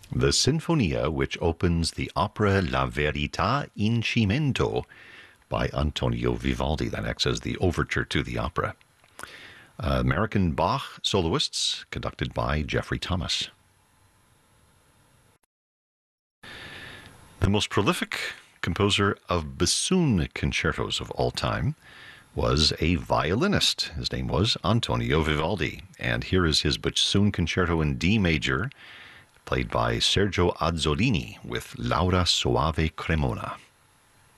The Sinfonia, which opens the opera La Verità in Cimento by Antonio Vivaldi. That acts as the overture to the opera. American Bach soloists, conducted by Jeffrey Thomas. The most prolific composer of bassoon concertos of all time was a violinist. His name was Antonio Vivaldi. And here is his bassoon concerto in D major, played by Sergio Azzolini with Laura Soave Cremona.